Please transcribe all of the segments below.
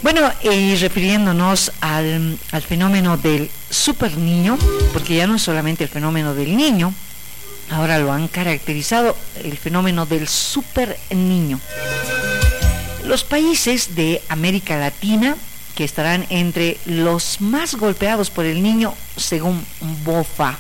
Bueno, y refiriéndonos al fenómeno del super niño, porque ya no es solamente el fenómeno del niño, ahora lo han caracterizado el fenómeno del super niño. Los países de América Latina, que estarán entre los más golpeados por el niño, según BOFA.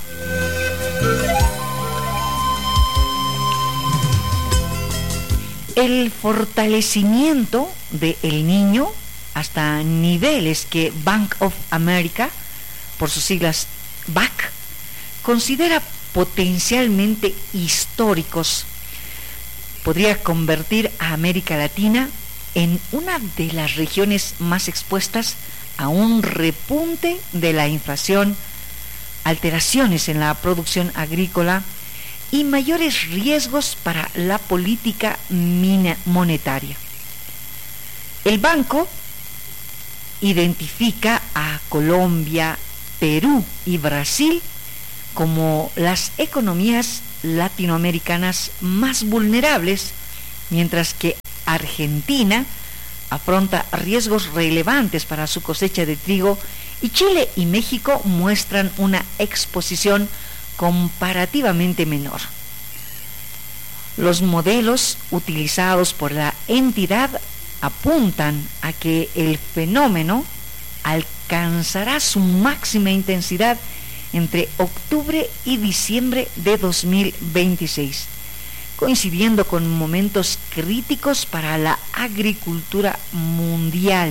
El fortalecimiento del niño hasta niveles que Bank of America, por sus siglas BAC, considera potencialmente históricos, podría convertir a América Latina en una de las regiones más expuestas a un repunte de la inflación, alteraciones en la producción agrícola y mayores riesgos para la política monetaria. El banco identifica a Colombia, Perú y Brasil como las economías latinoamericanas más vulnerables, mientras que Argentina afronta riesgos relevantes para su cosecha de trigo y Chile y México muestran una exposición comparativamente menor. Los modelos utilizados por la entidad apuntan a que el fenómeno alcanzará su máxima intensidad entre octubre y diciembre de 2026, coincidiendo con momentos críticos para la agricultura mundial.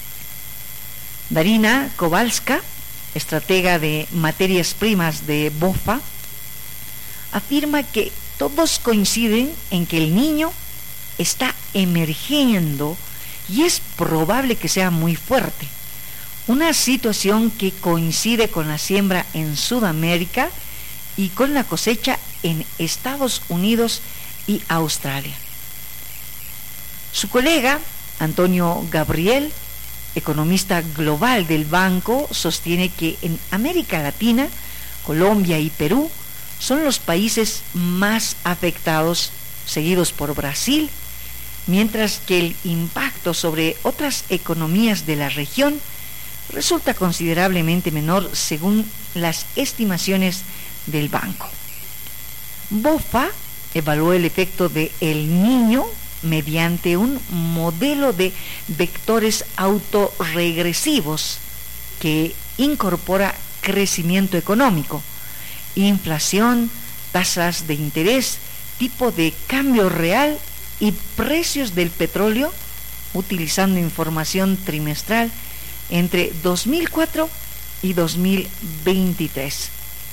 Darina Kowalska, estratega de materias primas de BOFA, afirma que todos coinciden en que el niño está emergiendo y es probable que sea muy fuerte, una situación que coincide con la siembra en Sudamérica y con la cosecha en Estados Unidos y Australia. Su colega, Antonio Gabriel, economista global del banco, sostiene que en América Latina, Colombia y Perú son los países más afectados, seguidos por Brasil, mientras que el impacto sobre otras economías de la región resulta considerablemente menor según las estimaciones del banco. BOFA evaluó el efecto de El Niño mediante un modelo de vectores autorregresivos que incorpora crecimiento económico, inflación, tasas de interés, tipo de cambio real y precios del petróleo, utilizando información trimestral entre 2004 y 2023.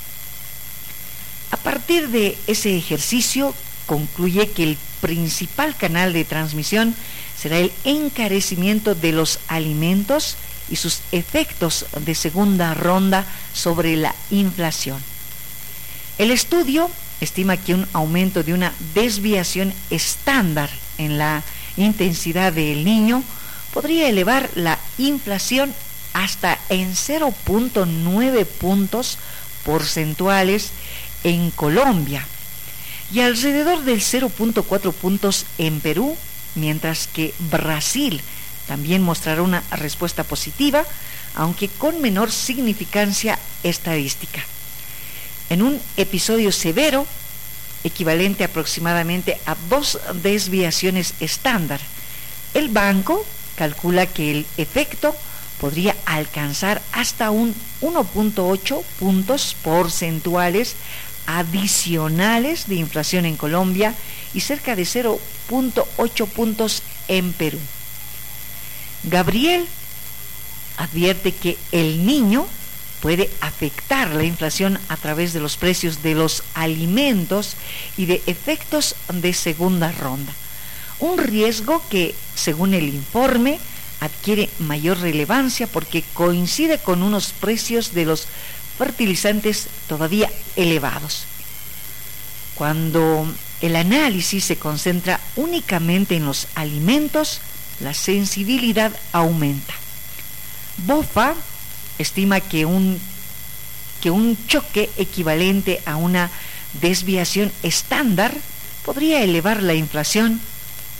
A partir de ese ejercicio, concluye que el principal canal de transmisión será el encarecimiento de los alimentos y sus efectos de segunda ronda sobre la inflación. El estudio estima que un aumento de una desviación estándar en la intensidad del Niño podría elevar la inflación hasta en 0.9 puntos porcentuales en Colombia y alrededor del 0.4 puntos en Perú, mientras que Brasil también mostrará una respuesta positiva, aunque con menor significancia estadística. En un episodio severo, equivalente aproximadamente a 2 desviaciones estándar, el banco calcula que el efecto podría alcanzar hasta un 1.8 puntos porcentuales adicionales de inflación en Colombia y cerca de 0.8 puntos en Perú. Gabriel advierte que El Niño puede afectar la inflación a través de los precios de los alimentos y de efectos de segunda ronda, un riesgo que, según el informe, adquiere mayor relevancia porque coincide con unos precios de los fertilizantes todavía elevados. Cuando el análisis se concentra únicamente en los alimentos, la sensibilidad aumenta. BOFA estima que un choque equivalente a una desviación estándar podría elevar la inflación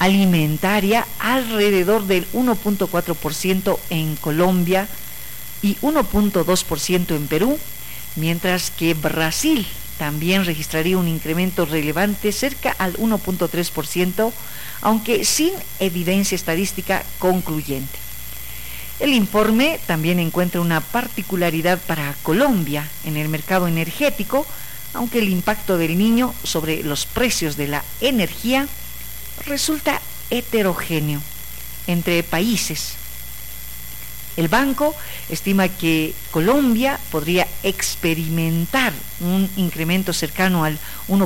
alimentaria alrededor del 1.4% en Colombia y 1.2% en Perú, mientras que Brasil también registraría un incremento relevante cerca al 1.3%, aunque sin evidencia estadística concluyente. El informe también encuentra una particularidad para Colombia en el mercado energético, aunque el impacto del Niño sobre los precios de la energía resulta heterogéneo entre países. El banco estima que Colombia podría experimentar un incremento cercano al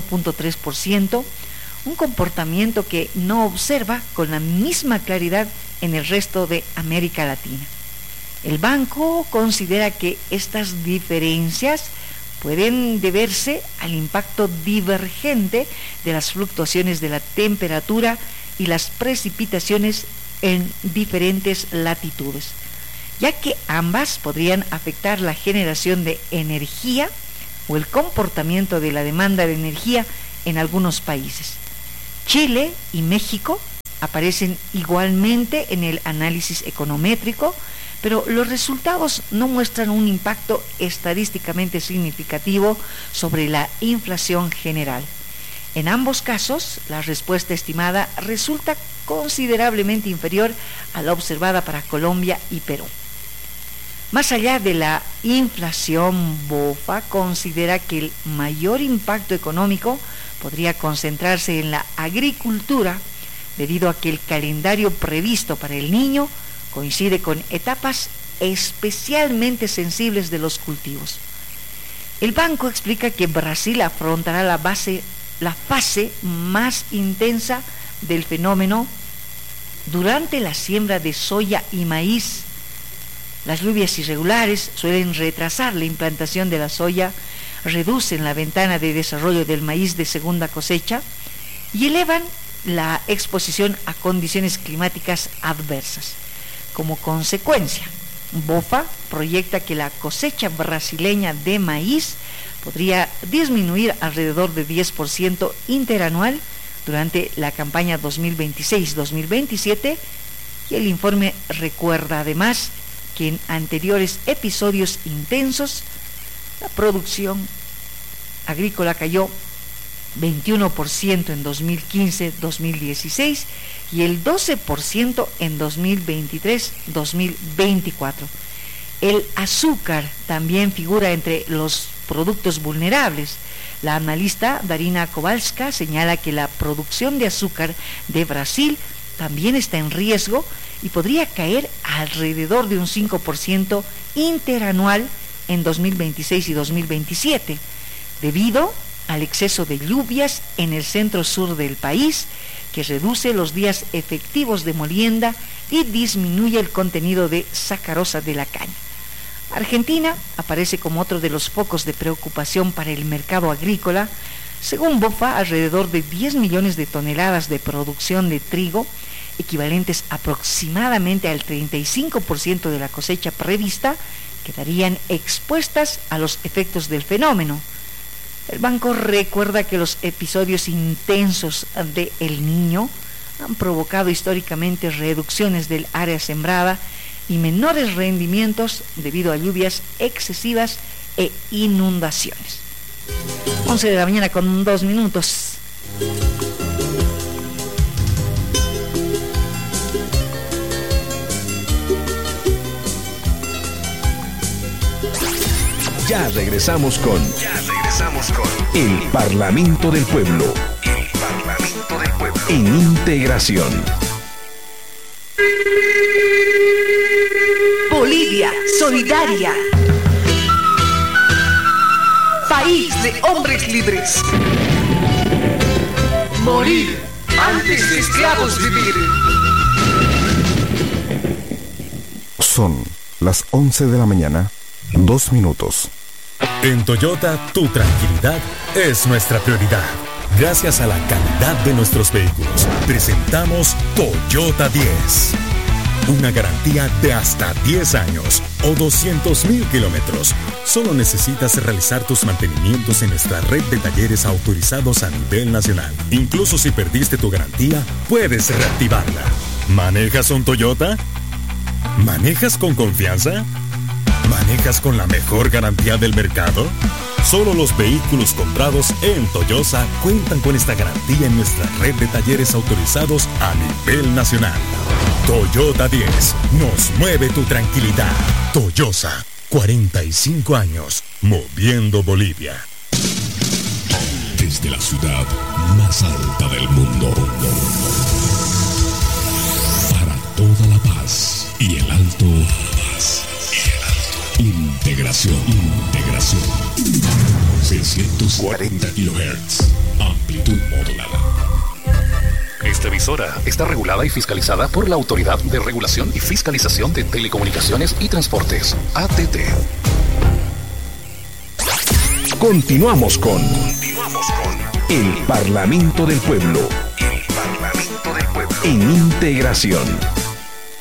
1.3%, un comportamiento que no observa con la misma claridad en el resto de América Latina. El banco considera que estas diferencias pueden deberse al impacto divergente de las fluctuaciones de la temperatura y las precipitaciones en diferentes latitudes, ya que ambas podrían afectar la generación de energía o el comportamiento de la demanda de energía en algunos países. Chile y México aparecen igualmente en el análisis econométrico, pero los resultados no muestran un impacto estadísticamente significativo sobre la inflación general. En ambos casos, la respuesta estimada resulta considerablemente inferior a la observada para Colombia y Perú. Más allá de la inflación, BOFA considera que el mayor impacto económico podría concentrarse en la agricultura, debido a que el calendario previsto para el Niño coincide con etapas especialmente sensibles de los cultivos. El banco explica que Brasil afrontará la fase más intensa del fenómeno durante la siembra de soya y maíz. Las lluvias irregulares suelen retrasar la implantación de la soya, reducen la ventana de desarrollo del maíz de segunda cosecha y elevan la exposición a condiciones climáticas adversas. Como consecuencia, BOFA proyecta que la cosecha brasileña de maíz podría disminuir alrededor de 10% interanual durante la campaña 2026-2027, y el informe recuerda además que en anteriores episodios intensos la producción agrícola cayó 21% en 2015-2016 y el 12% en 2023-2024. El azúcar también figura entre los productos vulnerables. La analista Darina Kowalska señala que la producción de azúcar de Brasil también está en riesgo y podría caer alrededor de un 5% interanual en 2026 y 2027, debido al exceso de lluvias en el centro-sur del país, que reduce los días efectivos de molienda y disminuye el contenido de sacarosa de la caña. Argentina aparece como otro de los focos de preocupación para el mercado agrícola. Según BOFA, alrededor de 10 millones de toneladas de producción de trigo, equivalentes aproximadamente al 35% de la cosecha prevista, quedarían expuestas a los efectos del fenómeno. El banco recuerda que los episodios intensos de El Niño han provocado históricamente reducciones del área sembrada y menores rendimientos debido a lluvias excesivas e inundaciones. 11 de la mañana con 2 minutos. Ya regresamos con El Parlamento del Pueblo. El Parlamento del Pueblo. En integración. Bolivia, solidaria. País de hombres libres. Morir antes de esclavos vivir. Son las 11 de la mañana, 2 minutos. En Toyota, tu tranquilidad es nuestra prioridad. Gracias a la calidad de nuestros vehículos, presentamos Toyota 10. Una garantía de hasta 10 años o 200,000 kilómetros. Solo necesitas realizar tus mantenimientos en nuestra red de talleres autorizados a nivel nacional. Incluso si perdiste tu garantía, puedes reactivarla. ¿Manejas un Toyota? ¿Manejas con confianza? ¿Manejas con la mejor garantía del mercado? Solo los vehículos comprados en Toyosa cuentan con esta garantía en nuestra red de talleres autorizados a nivel nacional. Toyota 10 nos mueve tu tranquilidad. Toyosa, 45 años, moviendo Bolivia. Desde la ciudad más alta del mundo, para toda La Paz y el Alto, integración. 640 kHz, amplitud modulada. Esta emisora está regulada y fiscalizada por la Autoridad de Regulación y Fiscalización de Telecomunicaciones y Transportes, ATT. Continuamos con el Parlamento del Pueblo. En integración.